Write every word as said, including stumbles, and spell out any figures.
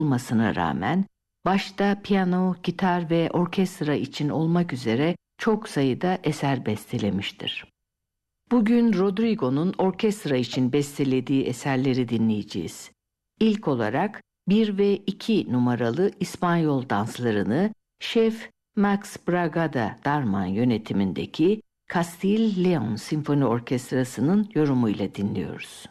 olmasına rağmen başta piyano, gitar ve orkestra için olmak üzere çok sayıda eser bestelemiştir. Bugün Rodrigo'nun orkestra için bestelediği eserleri dinleyeceğiz. İlk olarak bir ve iki numaralı İspanyol danslarını şef Max Bragada Darman yönetimindeki Castile Leon Sinfoni Orkestrası'nın yorumuyla dinliyoruz.